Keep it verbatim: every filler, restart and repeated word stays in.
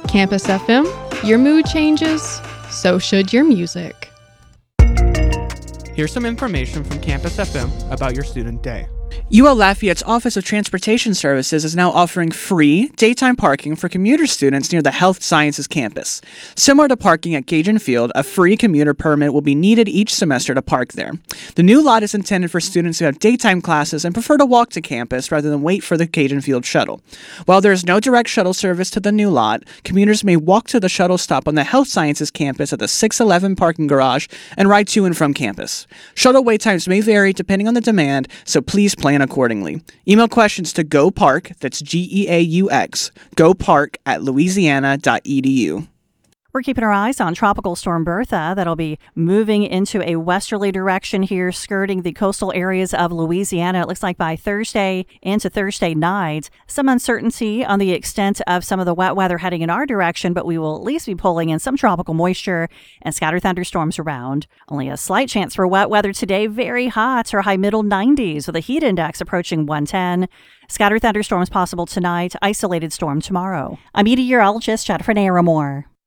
Campus F M, your mood changes, so should your music. Here's some information from Campus F M about your student day. U L Lafayette's Office of Transportation Services is now offering free daytime parking for commuter students near the Health Sciences campus. Similar to parking at Cajun Field, a free commuter permit will be needed each semester to park there. The new lot is intended for students who have daytime classes and prefer to walk to campus rather than wait for the Cajun Field shuttle. While there is no direct shuttle service to the new lot, commuters may walk to the shuttle stop on the Health Sciences campus at the six eleven parking garage and ride to and from campus. Shuttle wait times may vary depending on the demand, so please plan accordingly. Email questions to GoPark, that's G E A U X, GoPark at louisiana dot e d u. We're keeping our eyes on Tropical Storm Bertha that'll be moving into a westerly direction here, skirting the coastal areas of Louisiana. It looks like by Thursday into Thursday night. Some uncertainty on the extent of some of the wet weather heading in our direction, but we will at least be pulling in some tropical moisture and scattered thunderstorms around. Only a slight chance for wet weather today, very hot or high middle nineties with a heat index approaching one ten. Scattered thunderstorms possible tonight, isolated storm tomorrow. I'm meteorologist Jennifer Naramore.